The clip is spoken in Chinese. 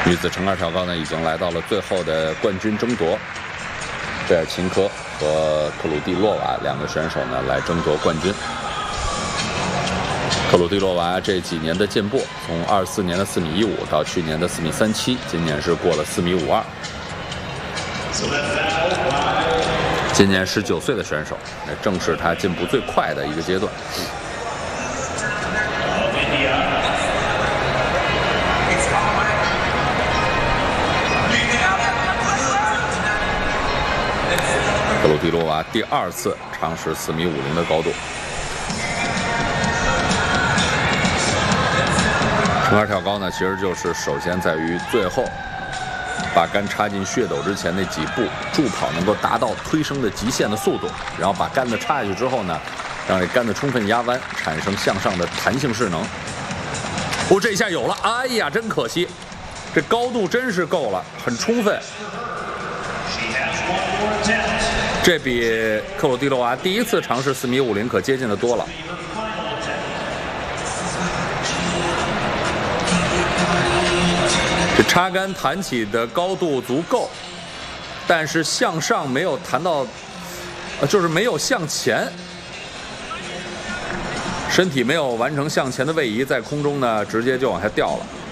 女子乘2挑高呢，已经来到了最后的冠军争夺。贝尔琴科和克鲁蒂洛娃2个选手呢来争夺冠军。克鲁蒂洛娃这几年的进步，从24年的4.15米到去年的4.37米，今年是过了4.52米。今年19岁的选手，那正是他进步最快的一个阶段。克鲁蒂洛娃第2次尝试4.50米的高度。乘2挑高呢，其实就是首先在于最后把杆插进血斗之前那几步助跑能够达到推升的极限的速度，然后把杆子插下去之后呢，让这杆子充分压弯，产生向上的弹性势能。哦，这一下有了，哎呀，真可惜，这高度真是够了，很充分。这比克鲁蒂洛娃第1次尝试4.50米可接近的多了。这插杆弹起的高度足够，但是向上没有弹到，就是没有向前，身体没有完成向前的位移，在空中呢直接就往下掉了。